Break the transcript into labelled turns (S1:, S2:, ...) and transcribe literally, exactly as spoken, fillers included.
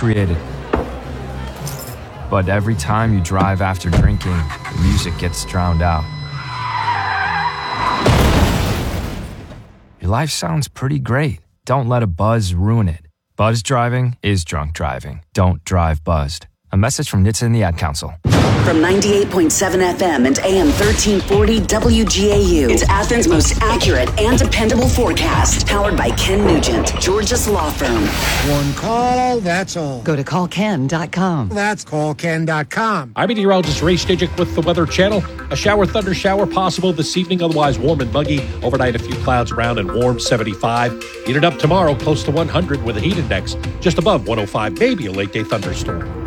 S1: created. But every time you drive after drinking, the music gets drowned out. Your life sounds pretty great. Don't let a buzz ruin it. Buzz driving is drunk driving. Don't drive buzzed. A message from N H T S A and the Ad Council.
S2: From ninety-eight point seven F M and A M thirteen forty W G A U, it's Athens' most accurate and dependable forecast. Powered by Ken Nugent, Georgia's law firm.
S3: One call, that's all.
S4: Go to call ken dot com.
S3: That's call ken dot com.
S5: I'm meteorologist Ray Stajic with the Weather Channel. A shower, thunder shower possible this evening, otherwise warm and muggy. Overnight, a few clouds around and warm, seventy-five. Heated up tomorrow, close to one hundred with a heat index just above one oh five, maybe a late day thunderstorm.